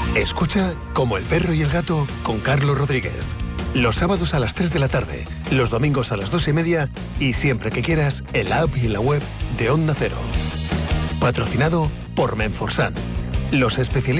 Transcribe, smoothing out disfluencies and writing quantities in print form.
Escucha Como el perro y el gato con Carlos Rodríguez. Los sábados a las 3 de la tarde, los domingos a las 2:30 y siempre que quieras en la app y en la web de Onda Cero. Patrocinado por Menforsan. Los especialistas